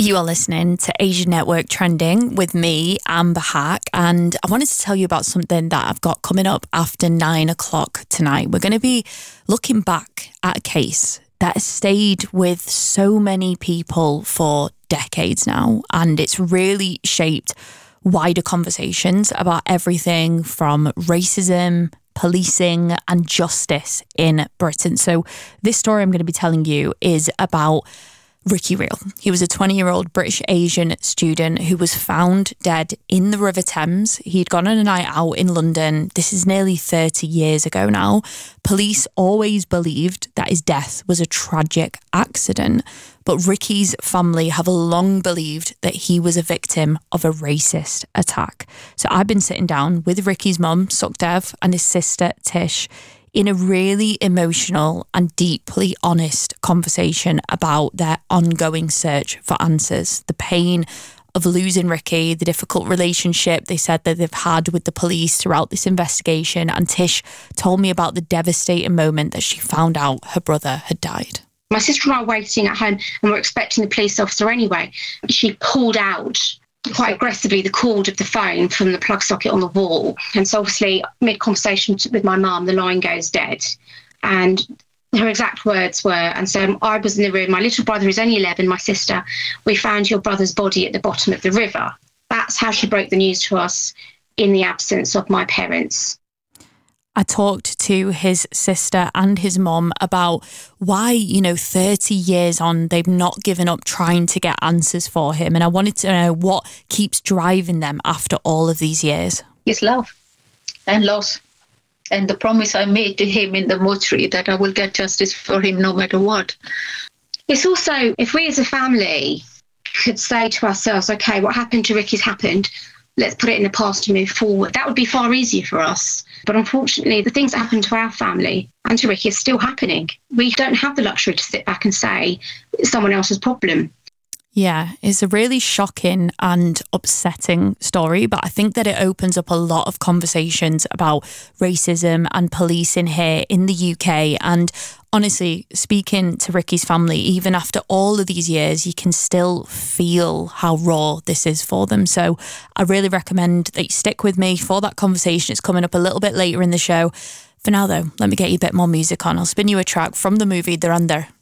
You are listening to Asian Network Trending with me, Amber Hack, and I wanted to tell you about something that I've got coming up after 9 o'clock tonight. We're going to be looking back at a case that has stayed with so many people for decades now, and it's really shaped wider conversations about everything from racism, policing and justice in Britain. So this story I'm going to be telling you is about Ricky Reel. He was a 20-year-old British Asian student who was found dead in the River Thames. He'd gone on a night out in London. This is nearly 30 years ago now. Police always believed that his death was a tragic accident, but Ricky's family have long believed that he was a victim of a racist attack. So I've been sitting down with Ricky's mum, Sukhdev, and his sister, Tish, in a really emotional and deeply honest conversation about their ongoing search for answers. The pain of losing Ricky, the difficult relationship they said that they've had with the police throughout this investigation. And Tish told me about the devastating moment that she found out her brother had died. My sister and I were waiting at home and were expecting the police officer anyway. She pulled out quite aggressively the cord of the phone from the plug socket on the wall. And so obviously mid-conversation with my mum, the line goes dead. And her exact words were, and so I was in the room, my little brother is only 11, my sister, we found your brother's body at the bottom of the river. That's how she broke the news to us in the absence of my parents. I talked to his sister and his mom about why, 30 years on, they've not given up trying to get answers for him. And I wanted to know what keeps driving them after all of these years. His love and loss. And the promise I made to him in the mortuary that I will get justice for him no matter what. It's also, if we as a family could say to ourselves, okay, what happened to Ricky's happened, let's put it in the past and move forward. That would be far easier for us. But unfortunately, the things that happened to our family and to Ricky are still happening. We don't have the luxury to sit back and say it's someone else's problem. Yeah, it's a really shocking and upsetting story, but I think that it opens up a lot of conversations about racism and policing here in the UK. And honestly, speaking to Ricky's family, even after all of these years, you can still feel how raw this is for them. So I really recommend that you stick with me for that conversation. It's coming up a little bit later in the show. For now, though, let me get you a bit more music on. I'll spin you a track from the movie Dhurandhar.